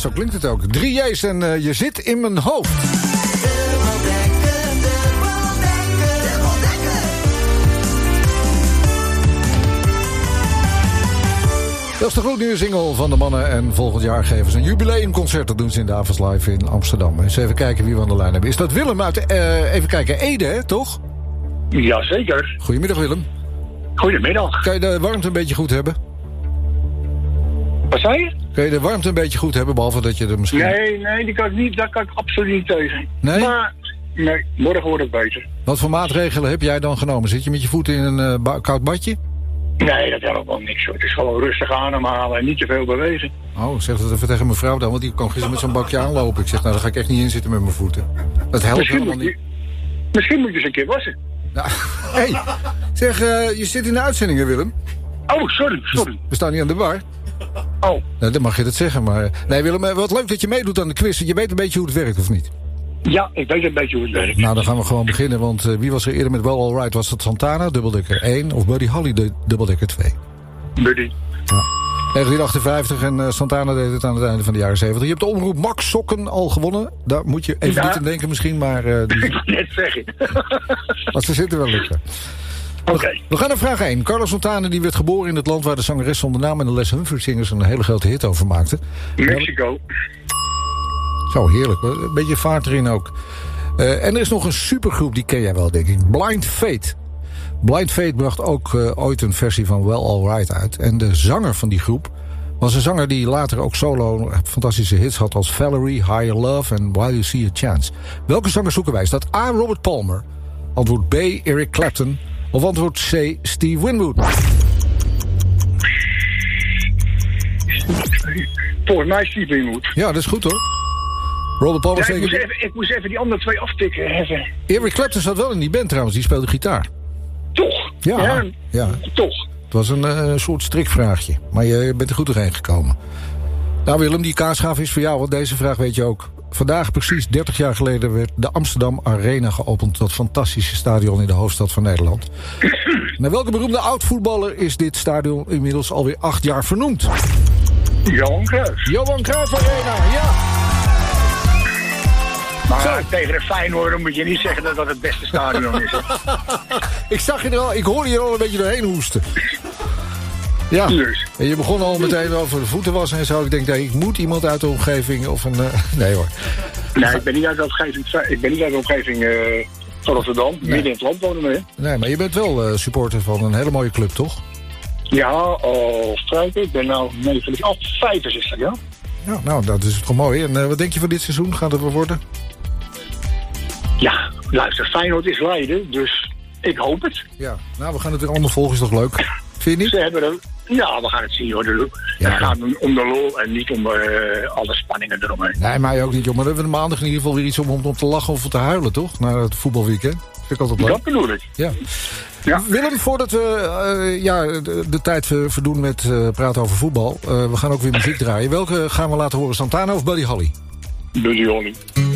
zo klinkt het ook. 3 J's en je zit in mijn hoofd. Dat is de gloednieuwe single van de mannen. En volgend jaar geven ze een jubileumconcert. Dat doen ze in de Avas Live in Amsterdam. Eens even kijken wie we aan de lijn hebben. Is dat Willem uit, even kijken, Ede, hè, toch? Jazeker. Goedemiddag, Willem. Goedemiddag. Kan je de warmte een beetje goed hebben? Wat zei je? Kun je de warmte een beetje goed hebben, behalve dat je er misschien... Nee, die kan ik niet, daar kan ik absoluut niet tegen. Nee? Maar, nee, morgen wordt het beter. Wat voor maatregelen heb jij dan genomen? Zit je met je voeten in een koud badje? Nee, dat helpt wel niks hoor. Het is gewoon rustig ademhalen en niet te veel bewegen. Oh, zeg dat even tegen mijn vrouw dan, want die kan gisteren met zo'n bakje aanlopen. Ik zeg, nou, daar ga ik echt niet in zitten met mijn voeten. Dat helpt helemaal niet. Misschien moet je eens een keer wassen. Nou, hey, zeg, je zit in de uitzendingen, Willem. Oh, sorry. We staan niet aan de bar. Oh. Nou, dan mag je dat zeggen, maar... Nee, Willem, wat leuk dat je meedoet aan de quiz. Je weet een beetje hoe het werkt, of niet? Ja, ik weet een beetje hoe het werkt. Nou, dan gaan we gewoon beginnen, want wie was er eerder met Well Alright? Was dat Santana, dubbeldekker 1, of Buddy Holly, dubbeldekker 2? Buddy. Ja. 1958 en Santana deed het aan het einde van de jaren 70. Je hebt de omroep Max Sokken al gewonnen. Daar moet je even niet aan denken misschien, maar... Ik wil net zeggen. Maar ze zitten wel lukken. Okay. We gaan naar vraag 1. Carlos Santana die werd geboren in het land waar de zangeres zonder naam en de Les Humphries een hele grote hit over maakten. Mexico. Zo, heerlijk. Een beetje vaart erin ook. En er is nog een supergroep, die ken jij wel, denk ik. Blind Fate. Blind Fate bracht ook ooit een versie van Well Alright uit. En de zanger van die groep was een zanger die later ook solo fantastische hits had als Valerie, Higher Love en While You See a Chance. Welke zanger zoeken wij? Is dat A. Robert Palmer? Antwoord B. Eric Clapton? Of antwoord C. Steve Winwood? Volgens mij Steve Winwood. Ja, dat is goed hoor. Robert Palmer ik moest even die andere twee aftikken. Eric Clapton zat wel in die band trouwens, die speelde gitaar. Toch? Ja. Toch. Het was een soort strikvraagje, maar je bent er goed doorheen gekomen. Nou Willem, die kaasgaaf is voor jou, want deze vraag weet je ook. Vandaag, precies 30 jaar geleden, werd de Amsterdam Arena geopend. Dat fantastische stadion in de hoofdstad van Nederland. Naar welke beroemde oud-voetballer is dit stadion inmiddels alweer 8 jaar vernoemd? Johan Cruijff. Johan Cruijff Arena, ja. Maar tegen de Feyenoord moet je niet zeggen dat dat het beste stadion is. Ik hoorde je er al een beetje doorheen hoesten. Ja, en je begon al meteen over de voeten wassen en zo. Ik denk, ik moet iemand uit de omgeving of een... nee hoor. Nee, ik ben niet uit de omgeving, van Rotterdam. Ja. Midden in het land wonen we. Nee, maar je bent wel supporter van een hele mooie club, toch? Ja, Struiken. Ik ben nou 65 jaar. Ja, nou, dat is toch mooi. En wat denk je van dit seizoen? Gaat het wel worden? Ja, luister, Feyenoord is Leiden, dus ik hoop het. Ja, nou, we gaan het weer allemaal volgen, is toch leuk? Vind je niet? Ze hebben er... Ja, we gaan het zien hoor. Het gaat om de lol en niet om alle spanningen eromheen. Nee, mij ook niet, joh. Maar dan hebben we maandag in ieder geval weer iets om te lachen of te huilen, toch? Na het voetbalweekend. Vind ik altijd leuk. Dat bedoel ik. Ja. Willem, voordat we de tijd verdoen met praten over voetbal... we gaan ook weer muziek draaien. Welke gaan we laten horen? Santana of Buddy Holly? Buddy Holly.